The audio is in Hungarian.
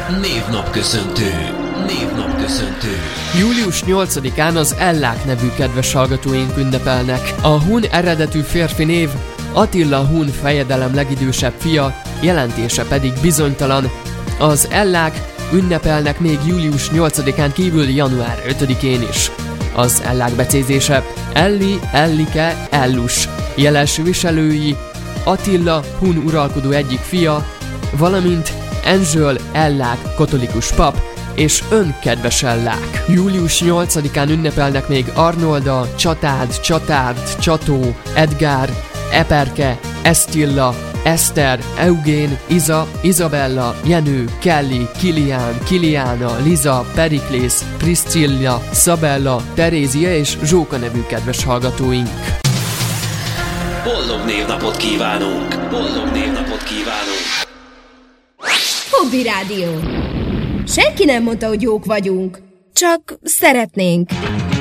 Névnapköszöntő. Július 8-án az Ellák nevű kedves hallgatóink ünnepelnek. A hun eredetű férfi név Attila hun fejedelem legidősebb fia, jelentése pedig bizonytalan. Az Ellák ünnepelnek még július 8-án kívül január 5-én is. Az Ellák becézése Elli, Ellike, Ellus. Jeles viselői Attila hun uralkodó egyik fia, valamint Enzsöl Ellák katolikus pap és önkedves Ellák. Július 8-án ünnepelnek még Arnolda, Csatád, Csatárd, Csató, Edgár, Eperke, Esztilla, Eszter, Eugén, Iza, Izabella, Jenő, Kelly, Kilián, Kiliána, Liza, Periklész, Priscilla, Szabella, Terézia és Zsóka nevű kedves hallgatóink. Boldog névnapot kívánunk! Hobby Rádió. Senki nem mondta, hogy jók vagyunk, csak szeretnénk.